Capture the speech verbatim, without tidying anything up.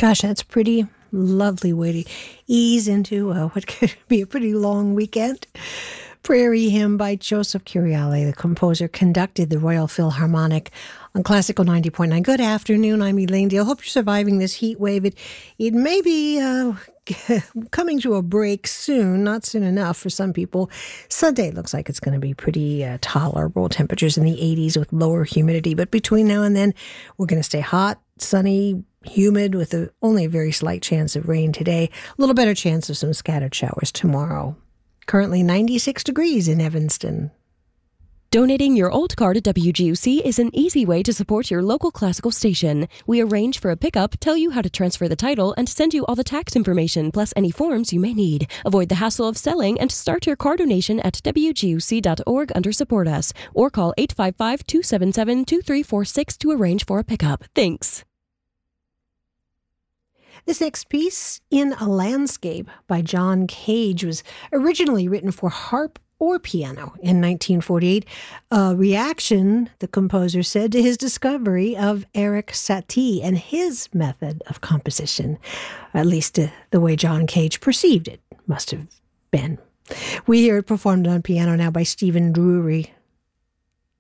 Gosh, that's a pretty lovely way to ease into uh, what could be a pretty long weekend. Prairie Hymn by Joseph Curiale, the composer, conducted the Royal Philharmonic on Classical ninety point nine. Good afternoon, I'm Elaine Dale. Hope you're surviving this heat wave. It, it may be uh, coming to a break soon, not soon enough for some people. Sunday looks like it's going to be pretty uh, tolerable. Temperatures in the eighties with lower humidity. But between now and then, we're going to stay hot, sunny, humid with a, only a very slight chance of rain today. A little better chance of some scattered showers tomorrow. Currently ninety-six degrees in Evanston. Donating your old car to W G U C is an easy way to support your local classical station. We arrange for a pickup, tell you how to transfer the title, and send you all the tax information, plus any forms you may need. Avoid the hassle of selling and start your car donation at W G U C dot org under Support Us, or call eight five five, two seven seven, two three four six to arrange for a pickup. Thanks. This next piece, In a Landscape by John Cage, was originally written for harp or piano in nineteen forty-eight. A reaction, the composer said, to his discovery of Erik Satie and his method of composition. At least uh, the way John Cage perceived it must have been. We hear it performed on piano now by Stephen Drury.